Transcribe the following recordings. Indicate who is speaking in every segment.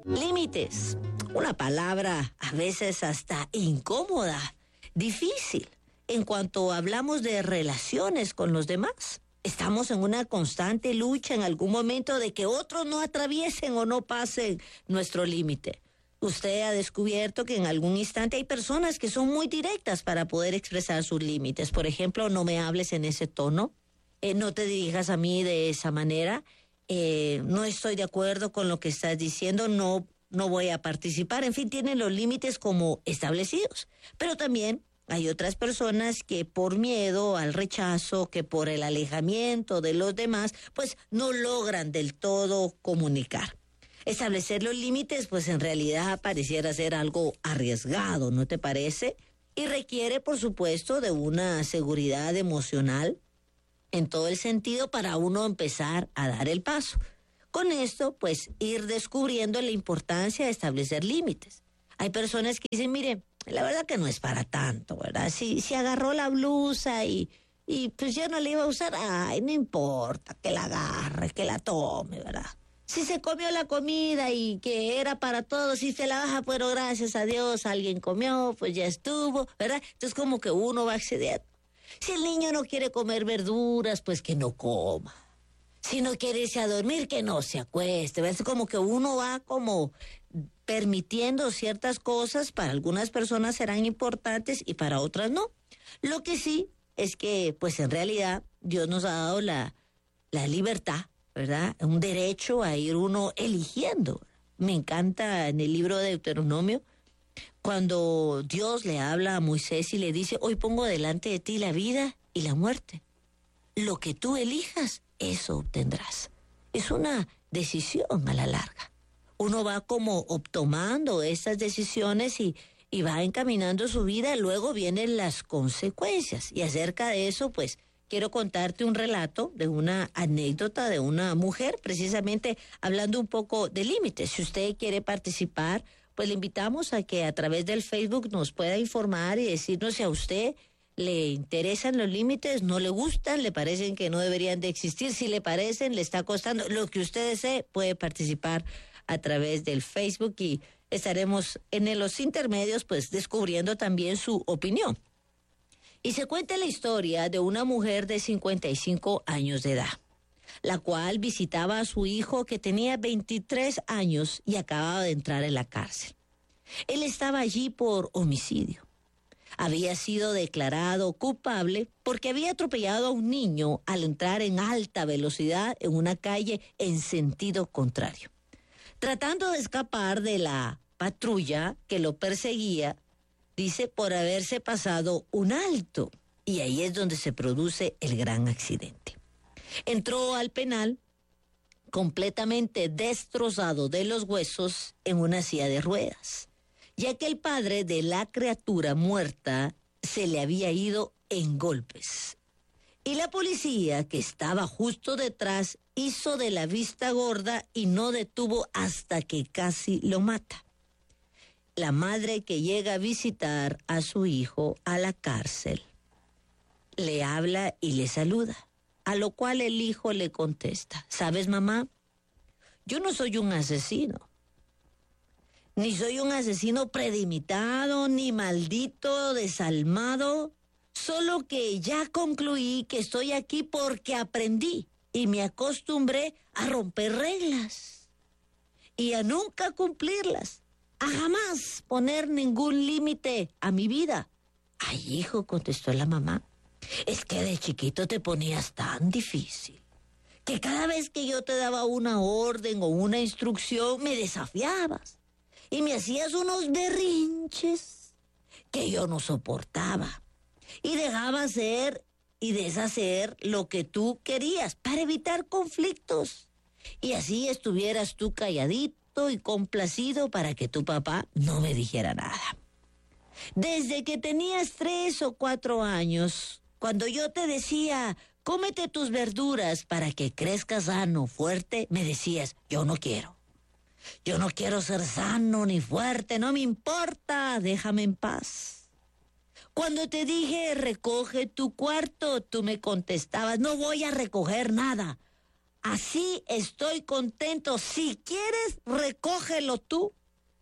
Speaker 1: Límites, una palabra a veces hasta incómoda, difícil, en cuanto hablamos de relaciones con los demás. Estamos en una constante lucha en algún momento de que otros no atraviesen o no pasen nuestro límite. Usted ha descubierto que en algún instante hay personas que son muy directas para poder expresar sus límites. Por ejemplo, no me hables en ese tono, no te dirijas a mí de esa manera, no estoy de acuerdo con lo que estás diciendo, no voy a participar. En fin, tienen los límites como establecidos. Pero también hay otras personas que por miedo al rechazo, que por el alejamiento de los demás, pues no logran del todo comunicar. Establecer los límites, pues en realidad pareciera ser algo arriesgado, ¿no te parece? Y requiere, por supuesto, de una seguridad emocional en todo el sentido para uno empezar a dar el paso. Con esto, pues, ir descubriendo la importancia de establecer límites. Hay personas que dicen, mire, la verdad que no es para tanto, ¿verdad? Si agarró la blusa y pues ya no la iba a usar, ay, no importa, que la agarre, que la tome, ¿verdad? Si se comió la comida y que era para todos, si se la baja, pero gracias a Dios alguien comió, pues ya estuvo, ¿verdad? Entonces como que uno va accediendo. Si el niño no quiere comer verduras, pues que no coma. Si no quiere irse a dormir, que no se acueste. Es como que uno va como permitiendo ciertas cosas, para algunas personas serán importantes y para otras no. Lo que sí es que, pues en realidad, Dios nos ha dado la libertad, ¿verdad? Un derecho a ir uno eligiendo. Me encanta en el libro de Deuteronomio, cuando Dios le habla a Moisés y le dice, hoy pongo delante de ti la vida y la muerte. Lo que tú elijas, eso obtendrás. Es una decisión a la larga. Uno va como tomando estas decisiones y va encaminando su vida, luego vienen las consecuencias. Y acerca de eso, pues, quiero contarte un relato de una anécdota de una mujer, precisamente hablando un poco de límites. Si usted quiere participar, pues le invitamos a que a través del Facebook nos pueda informar y decirnos si a usted le interesan los límites, no le gustan, le parecen que no deberían de existir, si le parecen, le está costando. Lo que usted desee, puede participar a través del Facebook y estaremos en los intermedios, pues, descubriendo también su opinión. Y se cuenta la historia de una mujer de 55 años de edad, la cual visitaba a su hijo que tenía 23 años y acababa de entrar en la cárcel. Él estaba allí por homicidio. Había sido declarado culpable porque había atropellado a un niño al entrar en alta velocidad en una calle en sentido contrario. Tratando de escapar de la patrulla que lo perseguía, dice, por haberse pasado un alto. Y ahí es donde se produce el gran accidente. Entró al penal completamente destrozado de los huesos en una silla de ruedas, ya que el padre de la criatura muerta se le había ido en golpes. Y la policía, que estaba justo detrás, hizo de la vista gorda y no detuvo hasta que casi lo mata. La madre que llega a visitar a su hijo a la cárcel le habla y le saluda, a lo cual el hijo le contesta, ¿sabes, mamá? Yo no soy un asesino. Ni soy un asesino premeditado, ni maldito, desalmado. Solo que ya concluí que estoy aquí porque aprendí y me acostumbré a romper reglas y a nunca cumplirlas, a jamás poner ningún límite a mi vida. Ay, hijo, contestó la mamá, es que de chiquito te ponías tan difícil que cada vez que yo te daba una orden o una instrucción me desafiabas y me hacías unos berrinches que yo no soportaba. Y dejaba hacer y deshacer lo que tú querías para evitar conflictos. Y así estuvieras tú calladito y complacido para que tu papá no me dijera nada. Desde que tenías 3 o 4 años, cuando yo te decía, cómete tus verduras para que crezcas sano, fuerte, me decías, yo no quiero. Yo no quiero ser sano ni fuerte, no me importa, déjame en paz. Cuando te dije, recoge tu cuarto, tú me contestabas, no voy a recoger nada. así estoy contento. Si quieres, recógelo tú.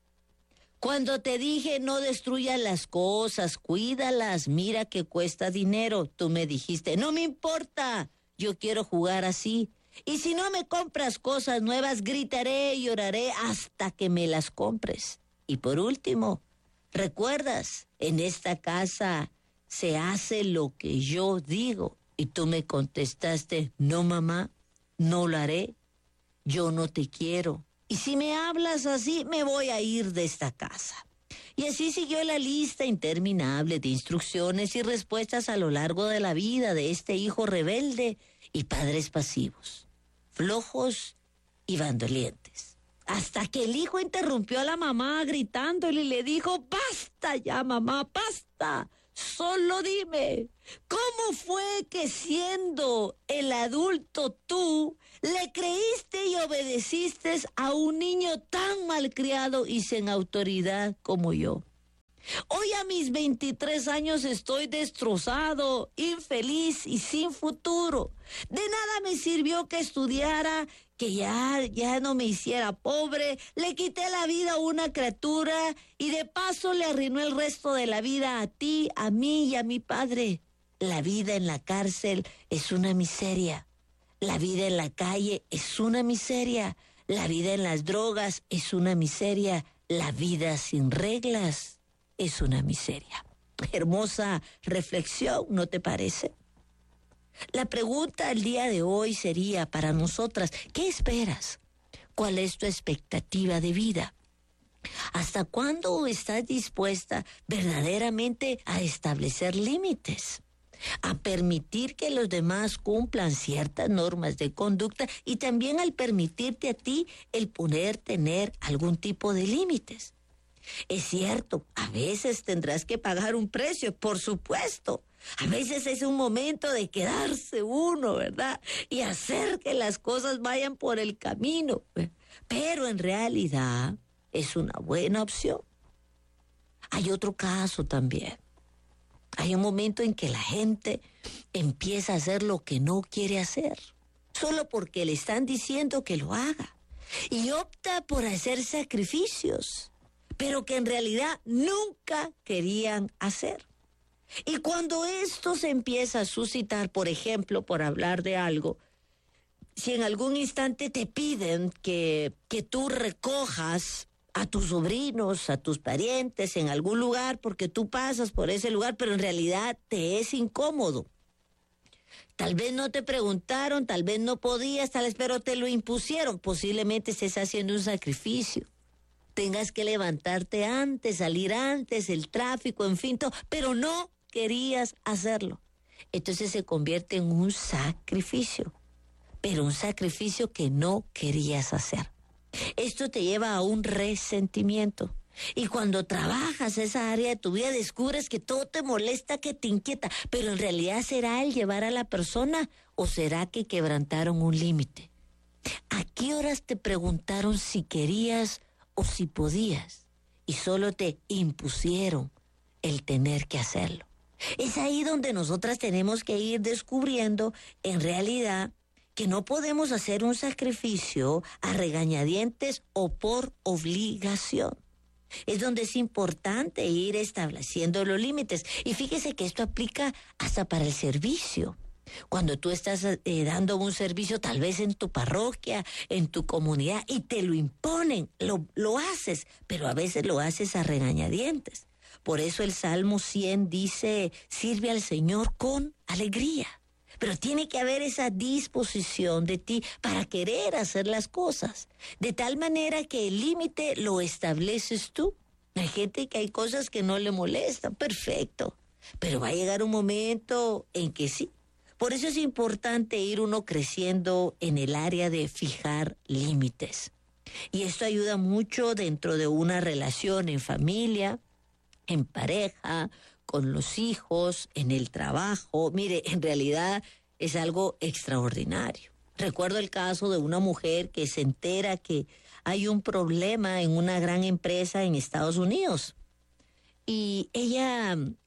Speaker 1: Cuando te dije no destruyas las cosas, cuídalas, mira que cuesta dinero, tú me dijiste, no me importa, yo quiero jugar así. Y si no me compras cosas nuevas, gritaré y lloraré hasta que me las compres. Y por último, ¿recuerdas? En esta casa se hace lo que yo digo. Y tú me contestaste, no mamá, no lo haré, yo no te quiero. Y si me hablas así, me voy a ir de esta casa. Y así siguió la lista interminable de instrucciones y respuestas a lo largo de la vida de este hijo rebelde y padres pasivos, flojos y bandolientes. Hasta que el hijo interrumpió a la mamá gritándole y le dijo, basta ya mamá, basta. Solo dime, ¿cómo fue que siendo el adulto tú le creíste y obedeciste a un niño tan malcriado y sin autoridad como yo? Hoy a mis 23 años estoy destrozado, infeliz y sin futuro. De nada me sirvió que estudiara, que ya no me hiciera pobre. Le quité la vida a una criatura y de paso le arruinó el resto de la vida a ti, a mí y a mi padre. La vida en la cárcel es una miseria. La vida en la calle es una miseria. La vida en las drogas es una miseria. La vida sin reglas es una miseria. Hermosa reflexión, ¿no te parece? La pregunta al día de hoy sería para nosotras, ¿qué esperas? ¿Cuál es tu expectativa de vida? ¿Hasta cuándo estás dispuesta verdaderamente a establecer límites? A permitir que los demás cumplan ciertas normas de conducta y también al permitirte a ti el tener algún tipo de límites. Es cierto, a veces tendrás que pagar un precio, por supuesto. A veces es un momento de quedarse uno, ¿verdad? Y hacer que las cosas vayan por el camino. Pero en realidad es una buena opción. Hay otro caso también. Hay un momento en que la gente empieza a hacer lo que no quiere hacer, solo porque le están diciendo que lo haga. Y opta por hacer sacrificios, pero que en realidad nunca querían hacer. Y cuando esto se empieza a suscitar, por ejemplo, por hablar de algo, si en algún instante te piden que tú recojas a tus sobrinos, a tus parientes en algún lugar, porque tú pasas por ese lugar, pero en realidad te es incómodo. Tal vez no te preguntaron, tal vez no podías, pero te lo impusieron. Posiblemente estés haciendo un sacrificio. Tengas que levantarte antes, salir antes, el tráfico, en fin, todo, pero no querías hacerlo. Entonces se convierte en un sacrificio, pero un sacrificio que no querías hacer. Esto te lleva a un resentimiento. Y cuando trabajas esa área de tu vida, descubres que todo te molesta, que te inquieta, pero en realidad ¿será el llevar a la persona o será que quebrantaron un límite? ¿A qué horas te preguntaron si querías o si podías y solo te impusieron el tener que hacerlo? Es ahí donde nosotras tenemos que ir descubriendo en realidad que no podemos hacer un sacrificio a regañadientes o por obligación. Es donde es importante ir estableciendo los límites. Y fíjese que esto aplica hasta para el servicio. Cuando tú estás dando un servicio, tal vez en tu parroquia, en tu comunidad, y te lo imponen, lo haces, pero a veces lo haces a regañadientes. Por eso el Salmo 100 dice, sirve al Señor con alegría. Pero tiene que haber esa disposición de ti para querer hacer las cosas, de tal manera que el límite lo estableces tú. Hay gente que hay cosas que no le molestan, perfecto, pero va a llegar un momento en que sí. Por eso es importante ir uno creciendo en el área de fijar límites. Y esto ayuda mucho dentro de una relación en familia, en pareja, con los hijos, en el trabajo. Mire, en realidad es algo extraordinario. Recuerdo el caso de una mujer que se entera que hay un problema en una gran empresa en Estados Unidos. Y ella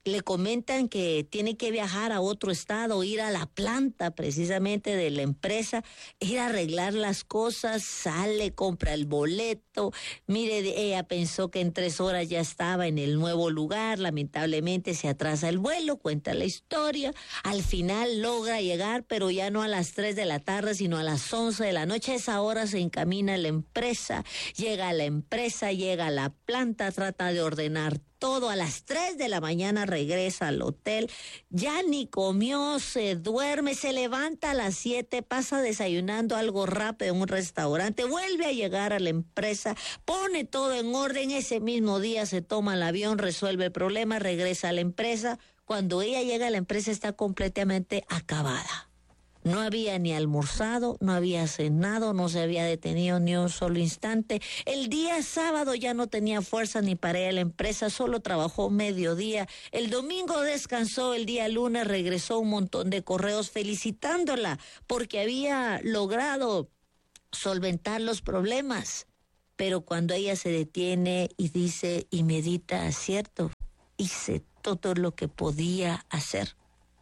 Speaker 1: le comentan que tiene que viajar a otro estado, ir a la planta precisamente de la empresa, ir a arreglar las cosas, sale, compra el boleto. Mire, ella pensó que en 3 horas ya estaba en el nuevo lugar, lamentablemente se atrasa el vuelo, cuenta la historia, al final logra llegar, pero ya no a las 3 de la tarde, sino a las 11 de la noche. A esa hora se encamina a la empresa, llega a la empresa, llega a la planta, trata de ordenar todo. A las 3 de la mañana regresa al hotel, ya ni comió, se duerme, se levanta a las 7, pasa desayunando algo rápido en un restaurante, vuelve a llegar a la empresa, pone todo en orden, ese mismo día se toma el avión, resuelve el problema, regresa a la empresa. Cuando ella llega a la empresa está completamente acabada. No había ni almorzado, no había cenado, no se había detenido ni un solo instante. El día sábado ya no tenía fuerza ni para ir a la empresa, solo trabajó mediodía. El domingo descansó, el día lunes regresó un montón de correos felicitándola porque había logrado solventar los problemas. Pero cuando ella se detiene y dice y medita, cierto, hice todo lo que podía hacer.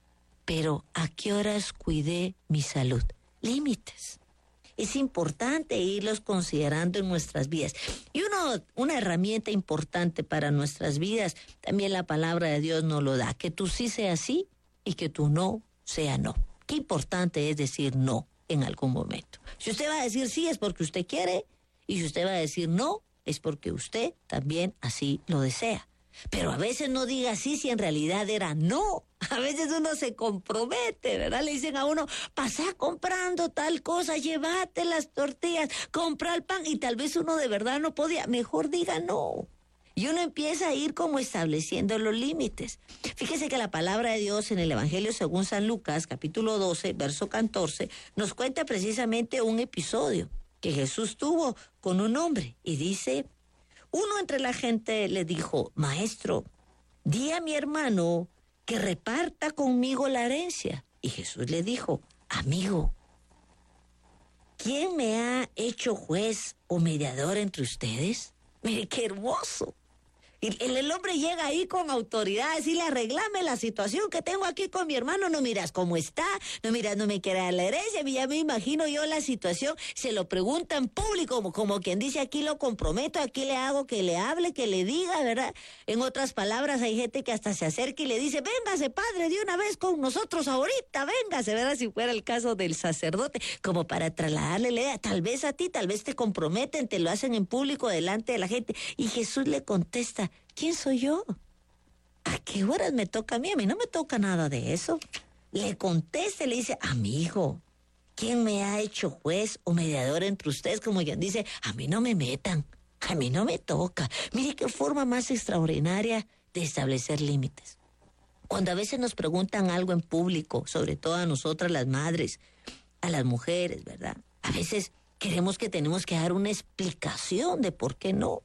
Speaker 1: Pero ¿a qué horas cuidé mi salud? Límites. Es importante irlos considerando en nuestras vidas. Y una herramienta importante para nuestras vidas, también la palabra de Dios nos lo da, que tú sí sea sí y que tú no sea no. Qué importante es decir no en algún momento. Si usted va a decir sí es porque usted quiere, y si usted va a decir no es porque usted también así lo desea. Pero a veces no diga sí si en realidad era no. A veces uno se compromete, ¿verdad? Le dicen a uno, pasá comprando tal cosa, llévate las tortillas, compra el pan, y tal vez uno de verdad no podía. Mejor diga no. Y uno empieza a ir como estableciendo los límites. Fíjese que la palabra de Dios en el Evangelio según San Lucas, capítulo 12, verso 14, nos cuenta precisamente un episodio que Jesús tuvo con un hombre. Y dice, uno entre la gente le dijo, maestro, di a mi hermano que reparta conmigo la herencia. Y Jesús le dijo, amigo, ¿quién me ha hecho juez o mediador entre ustedes? Mire, qué hermoso. El hombre llega ahí con autoridad a decirle, arreglame la situación que tengo aquí con mi hermano, no miras cómo está, no miras, no me quiere dar la herencia, ya me imagino yo la situación, se lo pregunta en público, como quien dice, aquí lo comprometo, aquí le hago que le hable, que le diga, ¿verdad? En otras palabras, hay gente que hasta se acerca y le dice, véngase padre, de una vez con nosotros ahorita, véngase, ¿verdad? Si fuera el caso del sacerdote, como para trasladarle la idea, tal vez a ti, tal vez te comprometen, te lo hacen en público delante de la gente, y Jesús le contesta, ¿quién soy yo? ¿A qué horas me toca a mí? A mí no me toca nada de eso. Le contesta, le dice, amigo, ¿quién me ha hecho juez o mediador entre ustedes? Como quien dice, a mí no me metan, a mí no me toca. Mire qué forma más extraordinaria de establecer límites. Cuando a veces nos preguntan algo en público, sobre todo a nosotras las madres, a las mujeres, ¿verdad? A veces queremos que tenemos que dar una explicación de por qué no.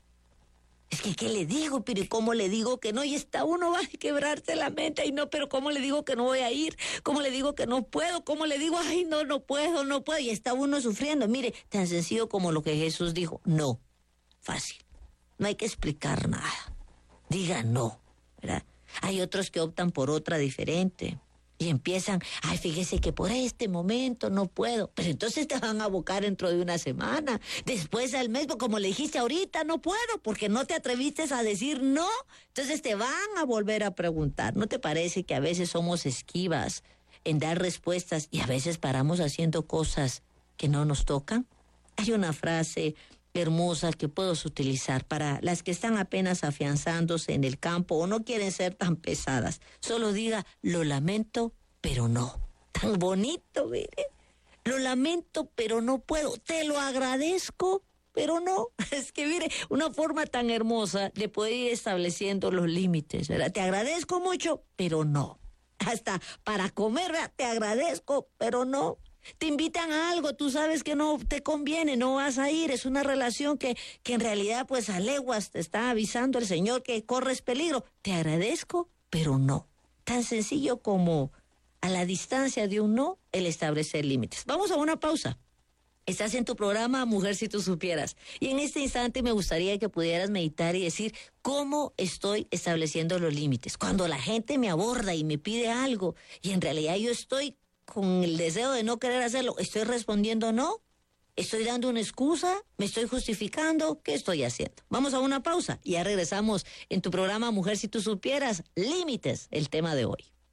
Speaker 1: Es que, ¿qué le digo? Pero ¿y cómo le digo que no? Y está uno va a quebrarse la mente. Ay, no, pero ¿cómo le digo que no voy a ir? ¿Cómo le digo que no puedo? ¿Cómo le digo, ay, no puedo? Y está uno sufriendo. Mire, tan sencillo como lo que Jesús dijo. No. Fácil. No hay que explicar nada. Diga no, ¿verdad? Hay otros que optan por otra diferente. Y empiezan, ay, fíjese que por este momento no puedo. Pero entonces te van a abocar dentro de una semana. Después al mes, como le dijiste ahorita, no puedo, porque no te atreviste a decir no. Entonces te van a volver a preguntar. ¿No te parece que a veces somos esquivas en dar respuestas y a veces paramos haciendo cosas que no nos tocan? Hay una frase hermosa que puedes utilizar para las que están apenas afianzándose en el campo o no quieren ser tan pesadas. Solo diga, lo lamento, pero no. Tan bonito, mire. Lo lamento, pero no puedo. Te lo agradezco, pero no. Es que mire, una forma tan hermosa de poder ir estableciendo los límites, ¿verdad? Te agradezco mucho, pero no. Hasta para comer, ¿verdad? Te agradezco, pero no. Te invitan a algo, tú sabes que no te conviene, no vas a ir, es una relación que en realidad pues a leguas te está avisando el Señor que corres peligro. Te agradezco, pero no. Tan sencillo como a la distancia de un no, el establecer límites. Vamos a una pausa Estás en tu programa Mujer si tú supieras. Y en este instante me gustaría que pudieras meditar y decir cómo estoy estableciendo los límites. Cuando la gente me aborda y me pide algo y en realidad yo estoy con el deseo de no querer hacerlo, ¿estoy respondiendo no? ¿Estoy dando una excusa? ¿Me estoy justificando? ¿Qué estoy haciendo? Vamos a una pausa y ya regresamos en tu programa Mujer si tú supieras. Límites, el tema de hoy.